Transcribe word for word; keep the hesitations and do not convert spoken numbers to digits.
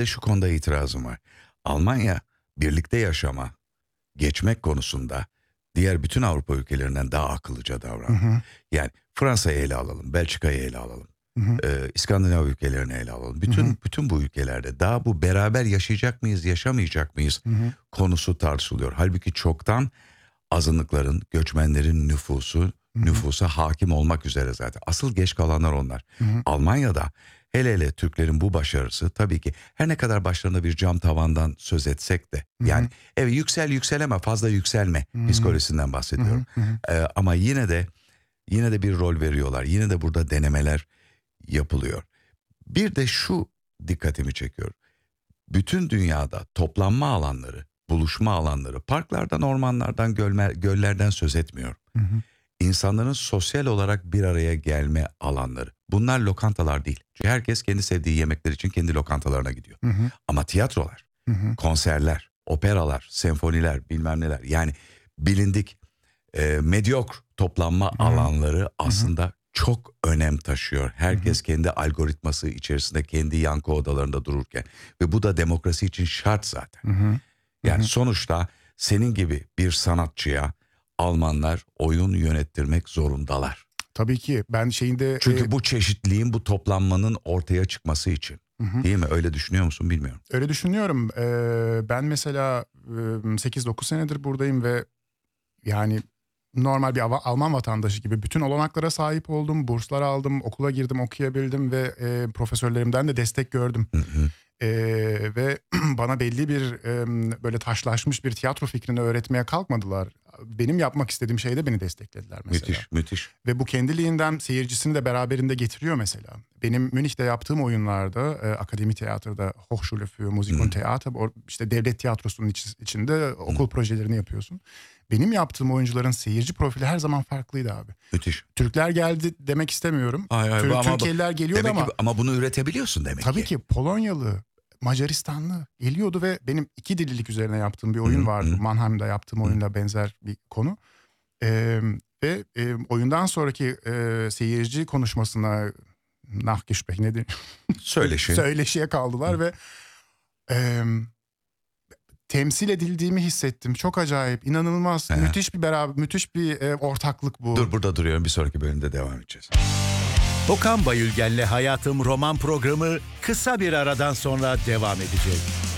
Şu konuda itirazım var. Almanya birlikte yaşama, geçmek konusunda diğer bütün Avrupa ülkelerinden daha akıllıca Hı davrandı. hı. Yani Fransa'yı ele alalım, Belçika'yı ele alalım, Hı hı. e, İskandinav ülkelerini ele alalım. Hı Bütün hı. bütün bu ülkelerde daha bu beraber yaşayacak mıyız, yaşamayacak mıyız Hı hı. konusu tartışılıyor. Halbuki çoktan azınlıkların, göçmenlerin nüfusu Hı hı. nüfusa hakim olmak üzere zaten. Asıl geç kalanlar onlar. Hı hı. Almanya'da hele hele Türklerin bu başarısı tabii ki her ne kadar başlarında bir cam tavandan söz etsek de Hı yani hı. evet yüksel yükseleme fazla yükselme Hı hı. psikolojisinden Hı bahsediyorum. hı. Hı hı. Ee, ama yine de yine de bir rol veriyorlar. Yine de burada denemeler yapılıyor. Bir de şu dikkatimi çekiyor. Bütün dünyada toplanma alanları, buluşma alanları, parklardan, ormanlardan, gölmer, göllerden söz etmiyorum. Hı hı. İnsanların sosyal olarak bir araya gelme alanları. Bunlar lokantalar değil. Çünkü herkes kendi sevdiği yemekler için kendi lokantalarına gidiyor. Hı hı. Ama tiyatrolar, Hı hı. konserler, operalar, senfoniler, bilmem neler. Yani bilindik e, medyokr toplanma Hı hı. alanları Hı hı. aslında çok önem taşıyor. Hı hı. Herkes kendi algoritması içerisinde, kendi yankı odalarında dururken. Ve bu da demokrasi için şart zaten. Hı hı. Hı Yani hı. sonuçta senin gibi bir sanatçıya Almanlar oyun yönettirmek zorundalar. Tabii ki ben şeyinde e, Çünkü bu çeşitliliğin, bu toplanmanın ortaya çıkması için. hı hı. Değil mi? Öyle düşünüyor musun bilmiyorum. Öyle düşünüyorum. Ee, ben mesela e, sekiz dokuz senedir buradayım ve yani normal bir Ava- Alman vatandaşı gibi bütün olanaklara sahip oldum. Burslar aldım, okula girdim, okuyabildim ve e, profesörlerimden de destek gördüm. Hı hı. Ee, ve bana belli bir e, böyle taşlaşmış bir tiyatro fikrini öğretmeye kalkmadılar. Benim yapmak istediğim şeyde beni desteklediler mesela. Müthiş, müthiş. Ve bu kendiliğinden seyircisini de beraberinde getiriyor mesela. Benim Münih'te yaptığım oyunlarda e, Akademi Tiyatro'da Hochschule für Musik Hı und Theater, or- işte devlet tiyatrosunun iç- içinde hı. okul projelerini yapıyorsun. Benim yaptığım oyuncuların seyirci profili her zaman farklıydı abi. Müthiş. Türkler geldi demek istemiyorum. Hayır, hayır, Tür- ama bu- Türkiye'liler geliyordu demek ki ama ama bunu üretebiliyorsun demek tabii ki. ki Polonyalı, Macaristanlı geliyordu ve benim iki dillilik üzerine yaptığım bir Hı oyun hı, vardı. hı Mannheim'da yaptığım hı. oyunla benzer bir konu. Ee, ve e, oyundan sonraki e, seyirci konuşmasına Nachgespräch nedir? Söyleşi. Söyleşiye Hı. kaldılar ve e, temsil edildiğimi hissettim. Çok acayip, inanılmaz, He. müthiş bir beraber, müthiş bir e, ortaklık bu. Dur burada duruyorum, bir sonraki bölümde devam edeceğiz. Okan Bayülgen'le Hayatım roman programı kısa bir aradan sonra devam edecek.